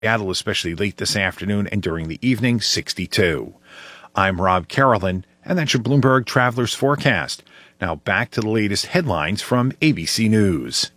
Seattle, especially late this afternoon and during the evening, 62. I'm Rob Carolyn, and that's your Bloomberg Travelers Forecast. Now back to the latest headlines from ABC News.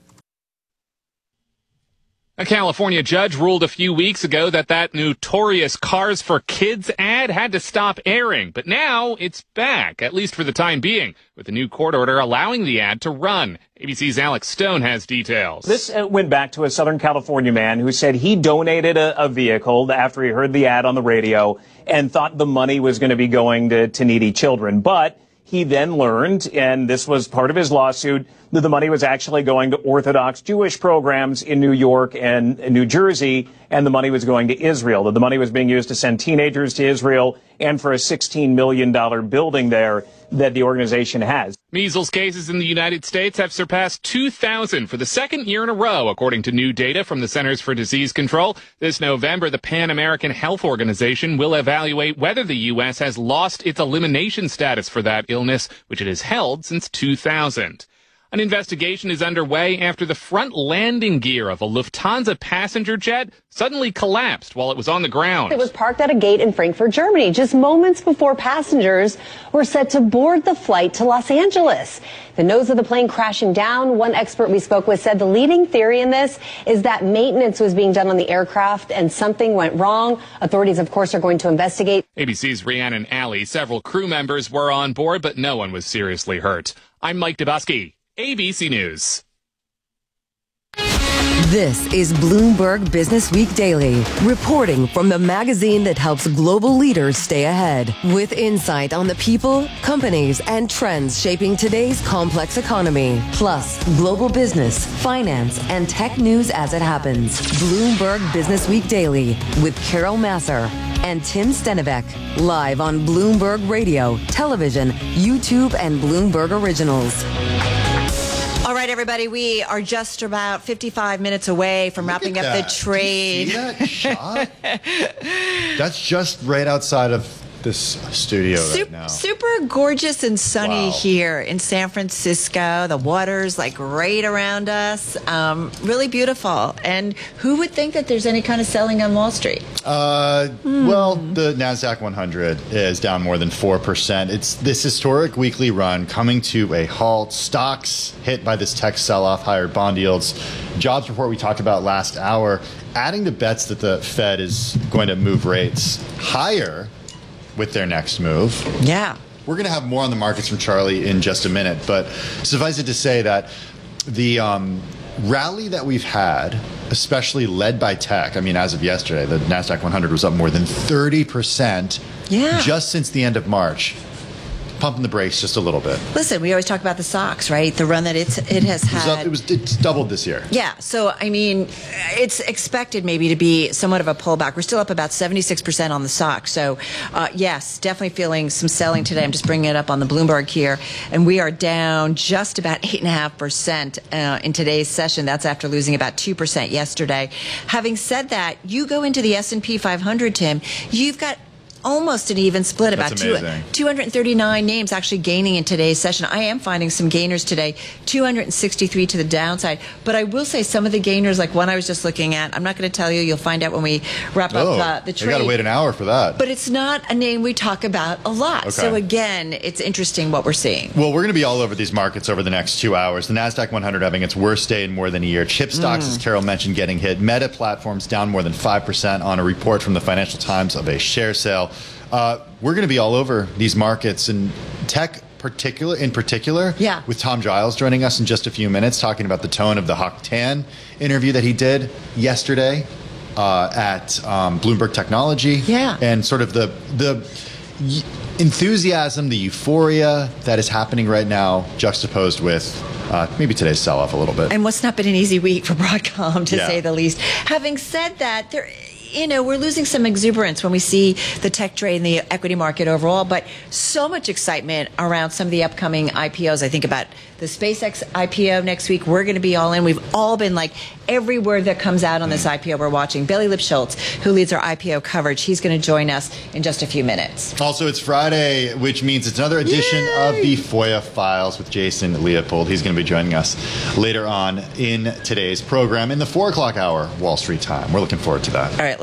A California judge ruled a few weeks ago that notorious Cars for Kids ad had to stop airing. But now it's back, at least for the time being, with a new court order allowing the ad to run. ABC's Alex Stone has details. This went back to a Southern California man who said he donated a vehicle after he heard the ad on the radio and thought the money was going to be going to needy children. But he then learned, and this was part of his lawsuit, that the money was actually going to Orthodox Jewish programs in New York and New Jersey, and the money was going to Israel. That the money was being used to send teenagers to Israel and for a $16 million building there that the organization has. Measles cases in the United States have surpassed 2,000 for the second year in a row, according to new data from the Centers for Disease Control. This November, the Pan American Health Organization will evaluate whether the U.S. has lost its elimination status for that illness, which it has held since 2000. An investigation is underway after the front landing gear of a Lufthansa passenger jet suddenly collapsed while it was on the ground. It was parked at a gate in Frankfurt, Germany, just moments before passengers were set to board the flight to Los Angeles. The nose of the plane crashing down. One expert we spoke with said the leading theory in this is that maintenance was being done on the aircraft and something went wrong. Authorities, of course, are going to investigate. ABC's Rhiannon Alley. Several crew members were on board, but no one was seriously hurt. I'm Mike Dubusky. ABC News. This is Bloomberg Business Week Daily, reporting from the magazine that helps global leaders stay ahead, with insight on the people, companies, and trends shaping today's complex economy, plus global business, finance, and tech news as it happens. Bloomberg Business Week Daily with Carol Massar and Tim Stenivek, live on Bloomberg Radio, television, YouTube, and Bloomberg Originals. All right, everybody, we are just about 55 minutes away from wrapping up the trade. Do you see that shot? That's just right outside of this studio right now. Super gorgeous and sunny here in San Francisco. The water's like right around us. Really beautiful. And who would think that there's any kind of selling on Wall Street? Well, the NASDAQ 100 is down more than 4%. It's this historic weekly run coming to a halt. Stocks hit by this tech sell-off, higher bond yields. Jobs report we talked about last hour, adding to bets that the Fed is going to move rates higher with their next move. Yeah. We're going to have more on the markets from Charlie in just a minute, but suffice it to say that the rally that we've had, especially led by tech, I mean, as of yesterday, the NASDAQ 100 was up more than 30% just since the end of March. Pumping the brakes just a little bit. Listen, we always talk about the stocks, right? The run that it has had. It's doubled this year. Yeah. So, I mean, it's expected maybe to be somewhat of a pullback. We're still up about 76% on the stock. So, yes, definitely feeling some selling today. I'm just bringing it up on the Bloomberg here. And we are down just about 8.5% in today's session. That's after losing about 2% yesterday. Having said that, you go into the S&P 500, Tim, you've got almost an even split, about 239 names actually gaining in today's session. I am finding some gainers today, 263 to the downside. But I will say some of the gainers, like one I was just looking at, I'm not going to tell you. You'll find out when we wrap up the trade. You got to wait an hour for that. But it's not a name we talk about a lot. Okay. So again, it's interesting what we're seeing. Well, we're going to be all over these markets over the next 2 hours. The NASDAQ 100 having its worst day in more than a year. Chip stocks, as Carol mentioned, getting hit. Meta platforms down more than 5% on a report from the Financial Times of a share sale. We're going to be all over these markets, and tech in particular, with Tom Giles joining us in just a few minutes, talking about the tone of the Hock Tan interview that he did yesterday at Bloomberg Technology, and sort of the enthusiasm, the euphoria that is happening right now, juxtaposed with maybe today's sell-off a little bit. And what's not been an easy week for Broadcom, to say the least. Having said that, we're losing some exuberance when we see the tech trade and the equity market overall, but so much excitement around some of the upcoming IPOs. I think about the SpaceX IPO next week. We're going to be all in. We've all been like every word that comes out on this IPO we're watching. Bailey Lipschultz, who leads our IPO coverage, he's going to join us in just a few minutes. Also, it's Friday, which means it's another edition of the FOIA Files with Jason Leopold. He's going to be joining us later on in today's program in the 4 o'clock hour, Wall Street time. We're looking forward to that. All right.